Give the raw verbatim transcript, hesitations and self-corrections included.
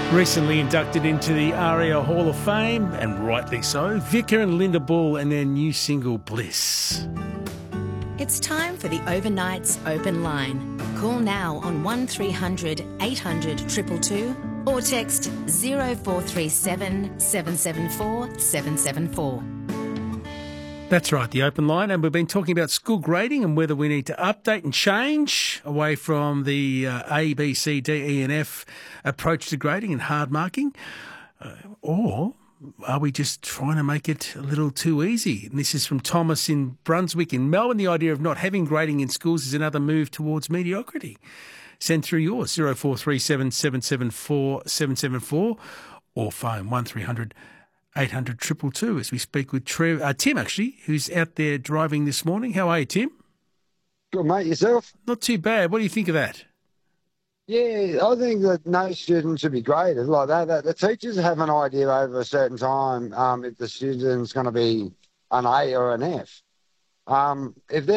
Recently inducted into the ARIA Hall of Fame, and rightly so, Vicar and Linda Bull and their new single, Bliss. It's time for the Overnights Open Line. Call now on one three hundred eight hundred two two two or text zero four three seven seven seven four seven seven four. That's right, the open line, and we've been talking about school grading and whether we need to update and change away from the uh, A, B, C, D, E and F approach to grading and hard marking, uh, or are we just trying to make it a little too easy? And this is from Thomas in Brunswick in Melbourne. The idea of not having grading in schools is another move towards mediocrity. Send through yours, zero four three seven seven seven four seven seven four, or phone one three hundred eight hundred two two two as we speak with Trev, uh, Tim, actually, who's out there driving this morning. How are you, Tim? Good, mate. Yourself? Not too bad. What do you think of that? Yeah, I think that no student should be graded like that. that the teachers have an idea over a certain time um, if the student's going to be an A or an F. Um, if they're